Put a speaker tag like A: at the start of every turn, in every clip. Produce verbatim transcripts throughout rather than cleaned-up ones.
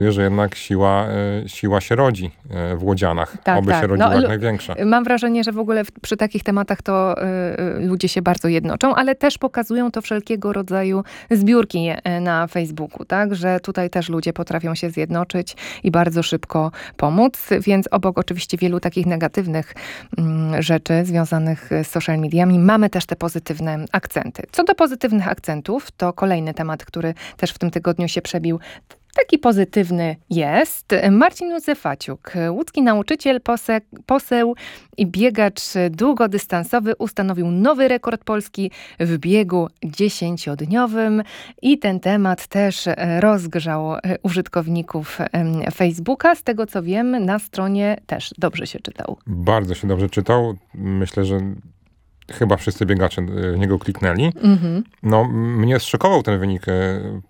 A: że jednak siła, y, siła się rodzi y, w Łodzianach.
B: Tak,
A: Oby
B: tak.
A: się rodziła
B: No,
A: jak
B: lu-
A: największa.
B: Mam wrażenie, że w ogóle w, przy takich tematach to y, y, ludzie się bardzo jednoczą, ale też pokazują to wszelkiego rodzaju zbiórki y, na Facebooku, tak? Że tutaj też ludzie potrafią się zjednoczyć i bardzo szybko pomóc, więc obok oczywiście wielu takich negatywnych mm, rzeczy związanych z social mediami, mamy też te pozytywne akcenty. Co do pozytywnych akcentów, to kolejny temat, który też w tym tygodniu się przebił. Taki pozytywny jest Marcin Józefaciuk, łódzki nauczyciel, pose- poseł i biegacz długodystansowy ustanowił nowy rekord Polski w biegu dziesięciodniowym i ten temat też rozgrzał użytkowników Facebooka. Z tego co wiem, na stronie też dobrze się czytał.
A: Bardzo się dobrze czytał. Myślę, że chyba wszyscy biegacze w niego kliknęli.
B: Mhm.
A: No, mnie zszokował ten wynik e,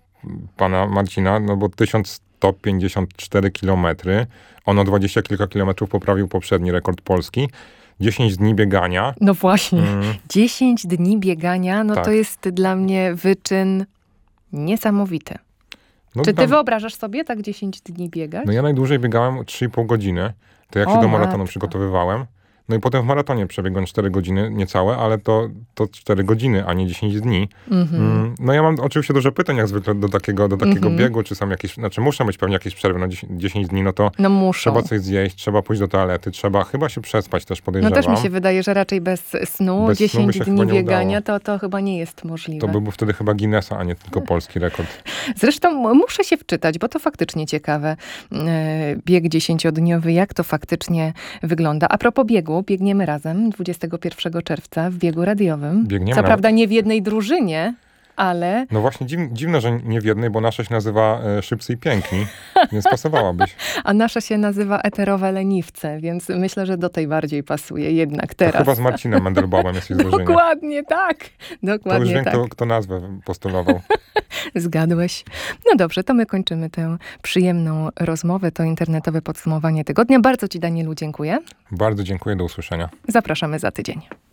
A: pana Marcina, no bo tysiąc sto pięćdziesiąt cztery kilometry. On o dwadzieścia kilka kilometrów poprawił poprzedni rekord Polski. dziesięć dni biegania.
B: No właśnie,
A: Mm.
B: dziesięć dni biegania, no
A: Tak.
B: to jest dla mnie wyczyn niesamowity.
A: No,
B: Czy ty
A: tam-
B: wyobrażasz sobie tak dziesięć dni biegać?
A: No ja najdłużej biegałem trzy i pół godziny. To jak się
B: O,
A: do maratonu
B: matko.
A: przygotowywałem. No i potem w maratonie przebiegłem cztery godziny, niecałe, ale to, to cztery godziny, a nie dziesięć dni.
B: Mhm.
A: Mm, No ja mam oczywiście dużo pytań jak zwykle do takiego, do takiego
B: Mhm.
A: biegu, czy są jakieś, znaczy muszą być pewnie jakieś przerwy na dziesięć, dziesięć dni, no to
B: No muszą.
A: trzeba coś zjeść, trzeba pójść do toalety, trzeba chyba się przespać też
B: No
A: podejrzewam.
B: też mi się wydaje, że raczej bez snu,
A: Bez snu by
B: dziesięć
A: się
B: dni
A: chyba nie
B: biegania, to, to chyba nie jest możliwe.
A: To by był wtedy chyba Guinnessa, a nie tylko polski rekord.
B: Zresztą m- muszę się wczytać, bo to faktycznie ciekawe. Yy, Bieg dziesięciodniowy, jak to faktycznie wygląda. A propos biegu, biegniemy razem dwudziestego pierwszego czerwca w biegu radiowym.
A: Biegniemy
B: Co
A: na-
B: prawda nie w jednej drużynie, ale
A: No właśnie dziw, dziwne, że nie w jednej, bo nasza się nazywa e, Szybcy i Piękni, więc pasowałabyś.
B: a nasza się nazywa Eterowe Leniwce, więc myślę, że do tej bardziej pasuje jednak
A: To
B: teraz.
A: chyba z Marcinem Mendelbaumem jesteś z drużynie.
B: Dokładnie tak.
A: To już
B: Dokładnie
A: wiem,
B: tak.
A: kto, kto nazwę postulował.
B: Zgadłeś. No dobrze, to my kończymy tę przyjemną rozmowę. To internetowe podsumowanie tygodnia. Bardzo ci, Danielu, dziękuję.
A: Bardzo dziękuję, do usłyszenia.
B: Zapraszamy za tydzień.